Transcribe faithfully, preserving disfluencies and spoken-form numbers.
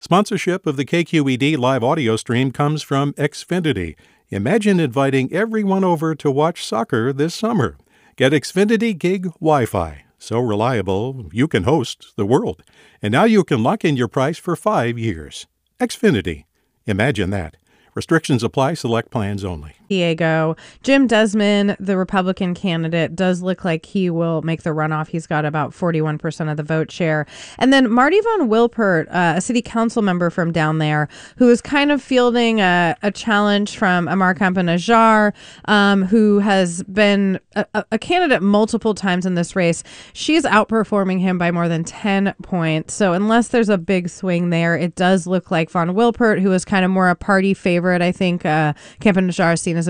Sponsorship of the K Q E D live audio stream comes from Xfinity. Imagine inviting everyone over to watch soccer this summer. Get Xfinity Gig Wi-Fi. So reliable, you can host the world. And now you can lock in your price for five years. Xfinity. Imagine that. Restrictions apply. Select plans only. Diego. Jim Desmond, the Republican candidate, does look like he will make the runoff. He's got about forty-one percent of the vote share. And then Marty Von Wilpert, uh, a city council member from down there, who is kind of fielding a, a challenge from Amar Campa-Najjar, um, who has been a, a candidate multiple times in this race. She's outperforming him by more than ten points. So unless there's a big swing there, it does look like Von Wilpert, who is kind of more a party favorite. I think uh, Campa-Najjar is seen as